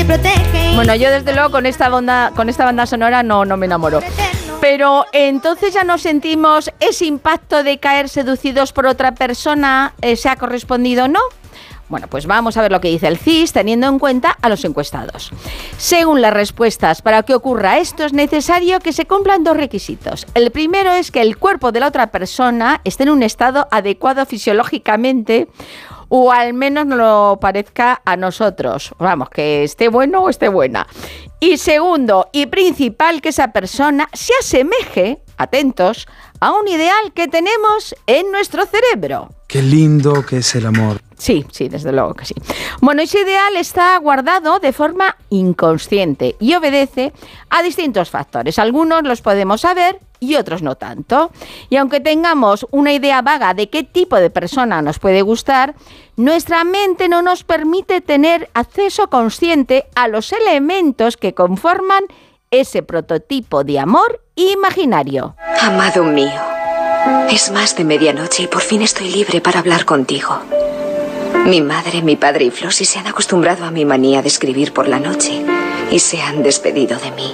Bueno, yo desde luego con esta banda sonora no me enamoro. Pero entonces ya no sentimos ese impacto de caer seducidos por otra persona, sea correspondido o no. Bueno, pues vamos a ver lo que dice el CIS, teniendo en cuenta a los encuestados. Según las respuestas, para que ocurra esto es necesario que se cumplan dos requisitos. El primero es que el cuerpo de la otra persona esté en un estado adecuado fisiológicamente, o al menos no lo parezca a nosotros. Vamos, que esté bueno o esté buena. Y segundo y principal, que esa persona se asemeje, atentos, a un ideal que tenemos en nuestro cerebro. Qué lindo que es el amor. Sí, desde luego que sí. Bueno, ese ideal está guardado de forma inconsciente y obedece a distintos factores. Algunos los podemos saber y otros no tanto. Y aunque tengamos una idea vaga de qué tipo de persona nos puede gustar, nuestra mente no nos permite tener acceso consciente a los elementos que conforman ese prototipo de amor imaginario. Amado mío, es más de medianoche y por fin estoy libre para hablar contigo. Mi madre, mi padre y Flossie se han acostumbrado a mi manía de escribir por la noche y se han despedido de mí.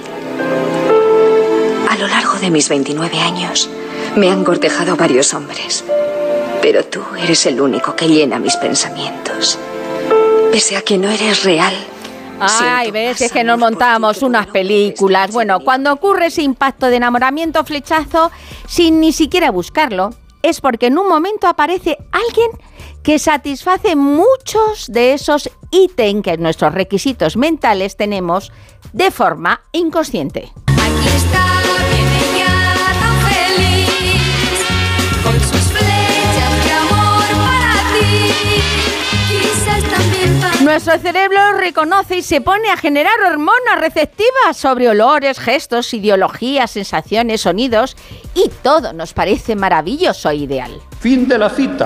A lo largo de mis 29 años me han cortejado varios hombres, pero tú eres el único que llena mis pensamientos. Pese a que no eres real. Ay, ves, es que nos montamos unas películas. Bueno, cuando ocurre ese impacto de enamoramiento flechazo, sin ni siquiera buscarlo, es porque en un momento aparece alguien que satisface muchos de esos ítems que en nuestros requisitos mentales tenemos de forma inconsciente. Aquí está, viene ya tan feliz, con sus flechas de amor para ti, quizás también para... Nuestro cerebro reconoce y se pone a generar hormonas receptivas sobre olores, gestos, ideologías, sensaciones, sonidos, y todo nos parece maravilloso e ideal. Fin de la cita.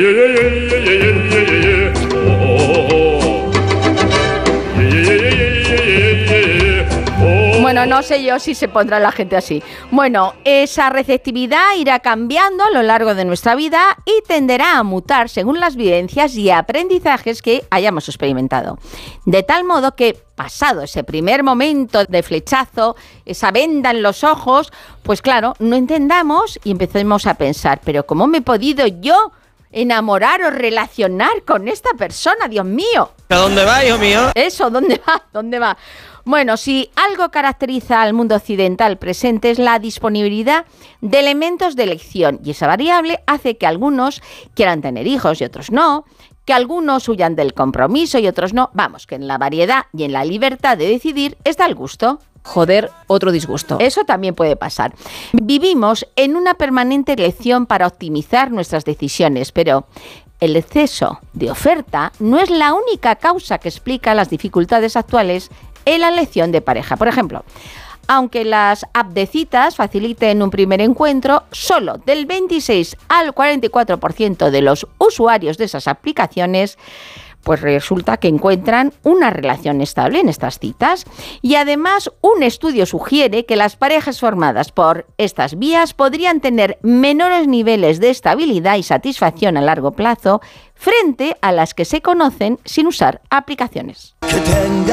Bueno, no sé yo si se pondrá la gente así. Bueno, esa receptividad irá cambiando a lo largo de nuestra vida y tenderá a mutar según las vivencias y aprendizajes que hayamos experimentado. De tal modo que, pasado ese primer momento de flechazo, esa venda en los ojos, pues claro, no entendamos y empecemos a pensar, pero ¿cómo me he podido yo enamorar o relacionar con esta persona, Dios mío? ¿A dónde va, hijo mío? Eso, ¿dónde va? Bueno, si algo caracteriza al mundo occidental presente es la disponibilidad de elementos de elección, y esa variable hace que algunos quieran tener hijos y otros no, que algunos huyan del compromiso y otros no. Vamos, que en la variedad y en la libertad de decidir está el gusto. Joder, otro disgusto. Eso también puede pasar. Vivimos en una permanente elección para optimizar nuestras decisiones, pero el exceso de oferta no es la única causa que explica las dificultades actuales en la elección de pareja. Por ejemplo, aunque las app de citas faciliten un primer encuentro, solo del 26 al 44% de los usuarios de esas aplicaciones pues resulta que encuentran una relación estable en estas citas. Y además, un estudio sugiere que las parejas formadas por estas vías podrían tener menores niveles de estabilidad y satisfacción a largo plazo frente a las que se conocen sin usar aplicaciones. Que tenga